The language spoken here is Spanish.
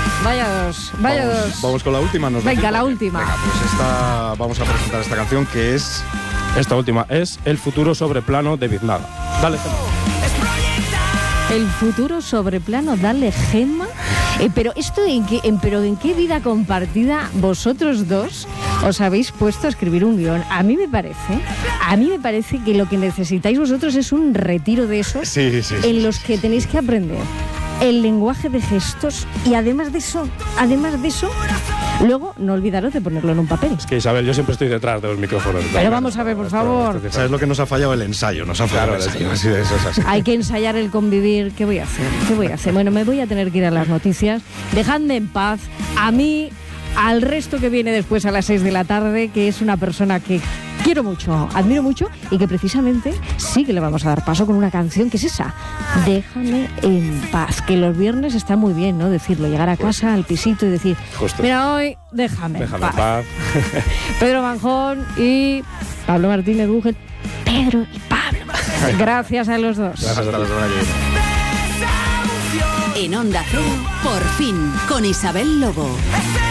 Vaya dos. Vamos con la última. Venga, la última. Venga, pues vamos a presentar esta canción que es... Esta última es El futuro sobre plano de Biznaga. Dale, Gemma. El futuro sobre plano, dale, Gemma. Pero esto ¿en qué vida compartida vosotros dos os habéis puesto a escribir un guión? A mí me parece que lo que necesitáis vosotros es un retiro de esos en los que tenéis que aprender el lenguaje de gestos y además de eso, luego no olvidaros de ponerlo en un papel. Es que, Isabel, yo siempre estoy detrás de los micrófonos. Pero vamos a ver, por favor. ¿Sabes lo que nos ha fallado? El ensayo. Nos ha fallado el ensayo. Así de eso es así. Hay que ensayar el convivir. ¿Qué voy a hacer? Bueno, me voy a tener que ir a las noticias. Dejadme en paz a mí, al resto que viene después a las 6 de la tarde, que es una persona que quiero mucho, admiro mucho y que precisamente sí que le vamos a dar paso con una canción que es esa, Déjame en paz, que los viernes está muy bien, ¿no? Decirlo, llegar a casa, al pisito y decir, justo. Mira, hoy déjame en paz. Pedro Manjón y Pablo Martínez Búgel. Pedro y Pablo. Gracias a los dos. Gracias, hasta la semana que viene. En Onda Cero, Por fin, con Isabel Lobo.